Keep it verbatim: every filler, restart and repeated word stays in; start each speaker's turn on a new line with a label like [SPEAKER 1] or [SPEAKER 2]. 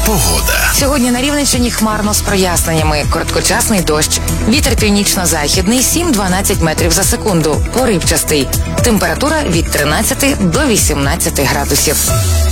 [SPEAKER 1] Погода.
[SPEAKER 2] Сьогодні на Рівненщині хмарно з проясненнями. Короткочасний дощ. Вітер північно-західний сім-дванадцять метрів за секунду. Поривчастий. Температура від тринадцяти до вісімнадцяти градусів.